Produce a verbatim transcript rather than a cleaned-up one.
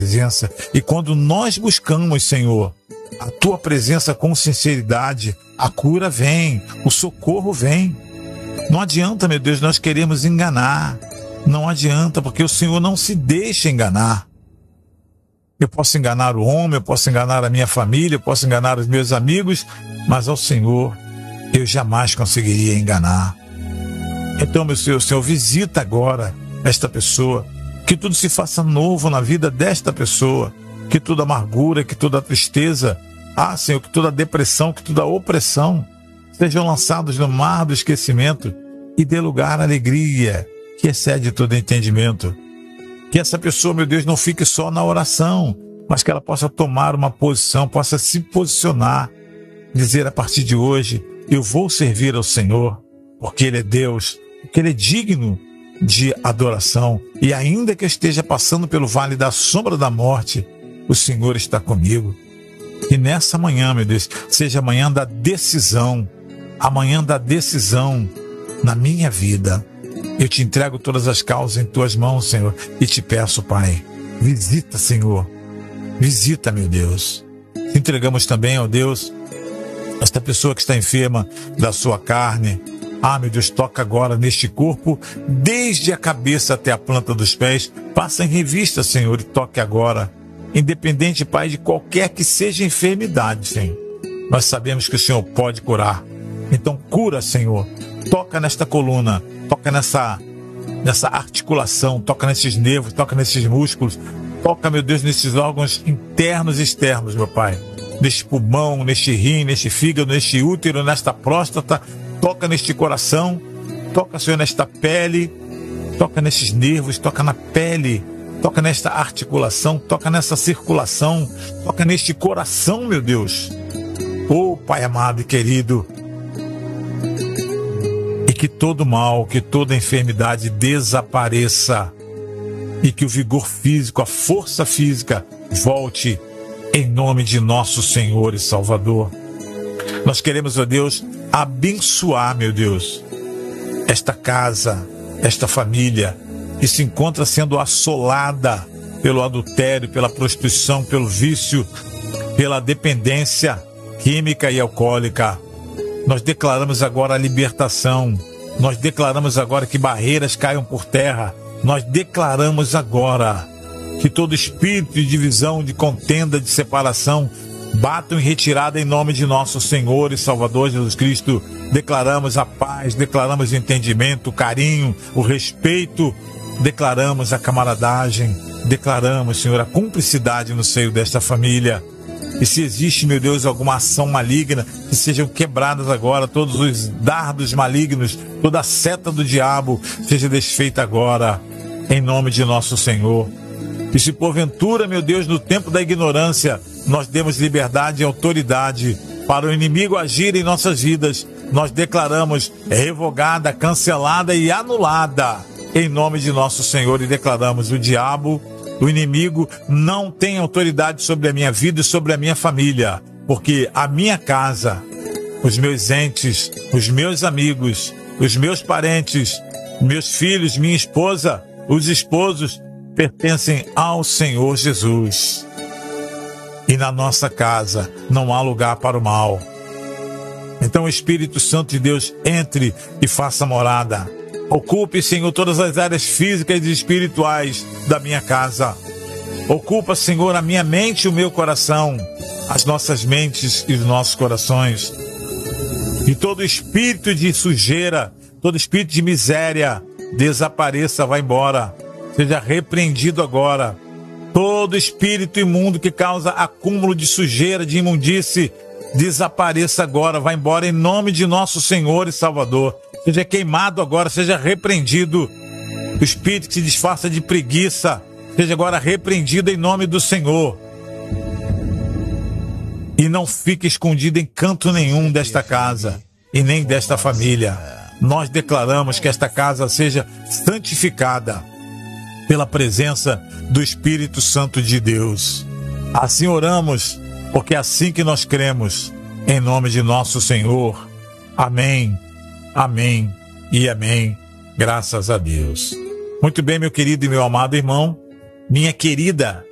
presença. E quando nós buscamos, Senhor, a tua presença com sinceridade, a cura vem, o socorro vem. Não adianta, meu Deus, nós queremos enganar. Não adianta, porque o Senhor não se deixa enganar. Eu posso enganar o homem, eu posso enganar a minha família, eu posso enganar os meus amigos, mas ao Senhor eu jamais conseguiria enganar. Então, meu Senhor, Senhor, visita agora esta pessoa, que tudo se faça novo na vida desta pessoa, que toda amargura, que toda tristeza, ah, Senhor, que toda depressão, que toda opressão sejam lançados no mar do esquecimento e dê lugar à alegria que excede todo entendimento. Que essa pessoa, meu Deus, não fique só na oração, mas que ela possa tomar uma posição, possa se posicionar, dizer a partir de hoje, eu vou servir ao Senhor, porque Ele é Deus, porque Ele é digno de adoração. E ainda que eu esteja passando pelo vale da sombra da morte, o Senhor está comigo. E nessa manhã, meu Deus, seja a manhã da decisão, a manhã da decisão na minha vida. Eu te entrego todas as causas em tuas mãos, Senhor, e te peço, Pai, visita, Senhor, visita, meu Deus. Te entregamos também, ó Deus, esta pessoa que está enferma da sua carne. Ah, meu Deus, toca agora neste corpo, desde a cabeça até a planta dos pés. Passa em revista, Senhor, e toque agora. Independente, Pai, de qualquer que seja a enfermidade, Senhor. Nós sabemos que o Senhor pode curar. Então cura, Senhor. Toca nesta coluna, toca nessa, nessa articulação, toca nesses nervos, toca nesses músculos. Toca, meu Deus, nesses órgãos internos e externos, meu Pai. Neste pulmão, neste rim, neste fígado, neste útero, nesta próstata. Toca neste coração, toca, Senhor, nesta pele, toca nesses nervos, toca na pele, toca nesta articulação, toca nessa circulação, toca neste coração, meu Deus. Oh, Pai amado e querido, e que todo mal, que toda enfermidade desapareça, e que o vigor físico, a força física volte em nome de nosso Senhor e Salvador. Nós queremos, ó Deus, abençoar, meu Deus, esta casa, esta família que se encontra sendo assolada pelo adultério, pela prostituição, pelo vício, pela dependência química e alcoólica. Nós declaramos agora a libertação. Nós declaramos agora que barreiras caiam por terra. Nós declaramos agora que todo espírito de divisão, de contenda, de separação, batam em retirada em nome de nosso Senhor e Salvador Jesus Cristo. Declaramos a paz, declaramos o entendimento, o carinho, o respeito, declaramos a camaradagem, declaramos, Senhor, a cumplicidade no seio desta família. E se existe, meu Deus, alguma ação maligna, que sejam quebradas agora, todos os dardos malignos, toda a seta do diabo seja desfeita agora, em nome de nosso Senhor. E se porventura, meu Deus, no tempo da ignorância, nós demos liberdade e autoridade para o inimigo agir em nossas vidas, nós declaramos revogada, cancelada e anulada em nome de nosso Senhor, e declaramos: o diabo, o inimigo, não tem autoridade sobre a minha vida e sobre a minha família, porque a minha casa, os meus entes, os meus amigos, os meus parentes, meus filhos, minha esposa, os esposos, pertencem ao Senhor Jesus. E na nossa casa não há lugar para o mal. Então o Espírito Santo de Deus entre e faça morada. Ocupe, Senhor, todas as áreas físicas e espirituais da minha casa. Ocupa, Senhor, a minha mente e o meu coração, as nossas mentes e os nossos corações. E todo espírito de sujeira, todo espírito de miséria, desapareça, vá embora. Seja repreendido agora. Todo espírito imundo que causa acúmulo de sujeira, de imundície, desapareça agora, vá embora em nome de nosso Senhor e Salvador. Seja queimado agora, seja repreendido. O espírito que se disfarça de preguiça, seja agora repreendido em nome do Senhor. E não fique escondido em canto nenhum desta casa e nem desta família. Nós declaramos que esta casa seja santificada pela presença do Espírito Santo de Deus. Assim oramos, porque é assim que nós cremos, em nome de nosso Senhor. Amém, amém e amém. Graças a Deus. Muito bem, meu querido e meu amado irmão, minha querida